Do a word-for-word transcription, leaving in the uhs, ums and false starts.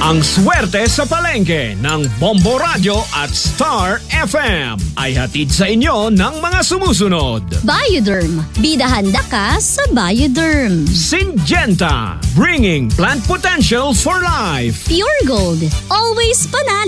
Ang swerte sa palengke ng Bombo Radio at Star F M ay hatid sa inyo ng mga sumusunod. Bioderm, bida handa ka sa Bioderm. Syngenta, bringing plant potential for life. Pure Gold, always panalo.